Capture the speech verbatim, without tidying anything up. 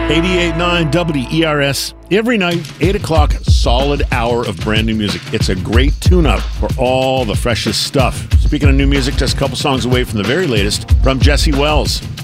eighty-eight point nine W E R S. Every night, eight o'clock, solid hour of brand new music. It's a great tune-up for all the freshest stuff. Speaking of new music, just a couple songs away from the very latest from Jesse Wells.